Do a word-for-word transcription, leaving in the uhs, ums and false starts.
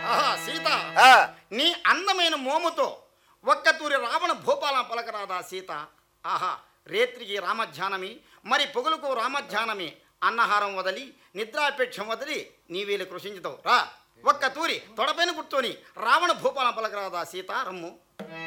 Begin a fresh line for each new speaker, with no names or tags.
ఆహా సీత,
ఆ,
నీ అందమైన మోముతో ఒక్కతూరి రావణ భూపాలం పలకరాదా సీత? ఆహా, రేత్రికి రామధ్యానమి, మరి పొగులుకు రామధ్యానమి. అన్నహారం వదలి నిద్రాపేక్షం వదిలి నీవేలు కృషించుతావు. రా ఒక్క తూరి తొడపైన కూర్చొని రావణ భూపాలం పలకరాదా సీత? రమ్ము.